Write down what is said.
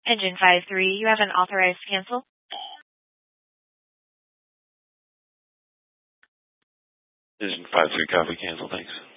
Engine 5-3, you have an authorized cancel. Engine 5-3, copy, cancel, thanks.